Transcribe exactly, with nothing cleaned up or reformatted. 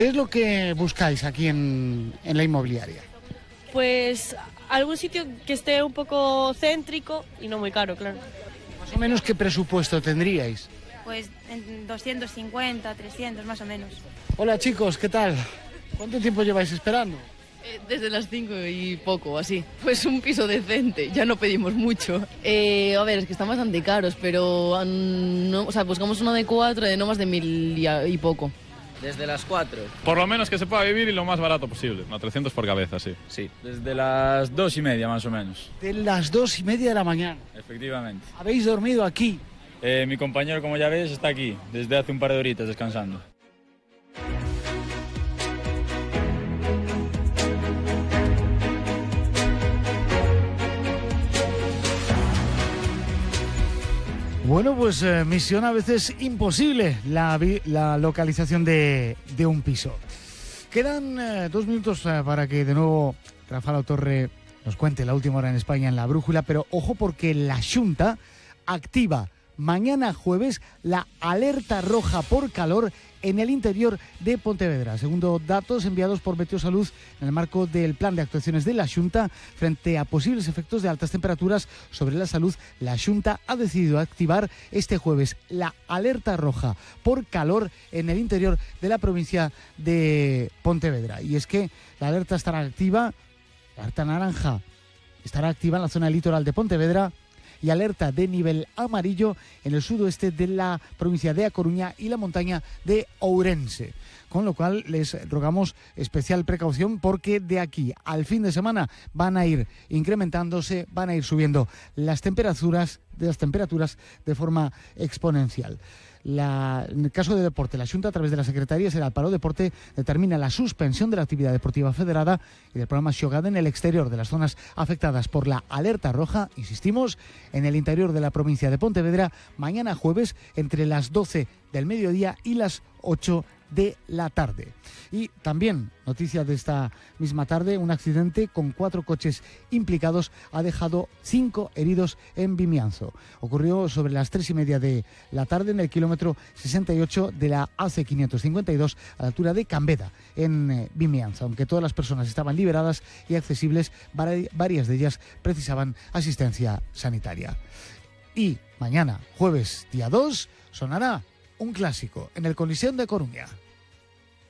¿Qué es lo que buscáis aquí en, en la inmobiliaria? Pues algún sitio que esté un poco céntrico y no muy caro, claro. Más o menos, ¿qué presupuesto tendríais? Pues en doscientos cincuenta, trescientos más o menos. Hola chicos, ¿qué tal? ¿Cuánto tiempo lleváis esperando? Eh, desde las cinco y poco, así. Pues un piso decente, ya no pedimos mucho. Eh, a ver, es que están bastante caros, pero um, no, o sea, buscamos uno de cuatro de no más de mil y, a, y poco. Desde las cuatro. Por lo menos que se pueda vivir y lo más barato posible. No, trescientos por cabeza, sí. Sí, desde las dos y media más o menos. De las dos y media de la mañana. Efectivamente. ¿Habéis dormido aquí? Eh, mi compañero, como ya ves, está aquí, desde hace un par de horitas descansando. Bueno, pues eh, misión a veces imposible, la, la localización de, de un piso. Quedan eh, dos minutos eh, para que de nuevo Rafael Torre nos cuente la última hora en España en La Brújula, pero ojo porque la Xunta activa mañana jueves la alerta roja por calor en el interior de Pontevedra. Segundo datos enviados por Meteosalud en el marco del plan de actuaciones de la Xunta frente a posibles efectos de altas temperaturas sobre la salud, la Xunta ha decidido activar este jueves la alerta roja por calor en el interior de la provincia de Pontevedra. Y es que la alerta estará activa, la alerta naranja estará activa en la zona litoral de Pontevedra, y alerta de nivel amarillo en el sudoeste de la provincia de A Coruña y la montaña de Ourense. Con lo cual les rogamos especial precaución porque de aquí al fin de semana van a ir incrementándose, van a ir subiendo las temperaturas, de las temperaturas de forma exponencial. La, en el caso de deporte, la Xunta a través de la Secretaría Xeral para o Deporte determina la suspensión de la actividad deportiva federada y del programa Xogada en el exterior de las zonas afectadas por la alerta roja, insistimos, en el interior de la provincia de Pontevedra, mañana jueves entre las doce del mediodía y las ocho de la tarde. Y también, noticia de esta misma tarde, un accidente con cuatro coches implicados ha dejado cinco heridos en Vimianzo. Ocurrió sobre las tres y media de la tarde en el kilómetro sesenta y ocho de la A C quinientos cincuenta y dos a la altura de Cambeda, en eh, Vimianzo. Aunque todas las personas estaban liberadas y accesibles, varias de ellas precisaban asistencia sanitaria. Y mañana, jueves, día dos, sonará un clásico en el Coliseo de Coruña.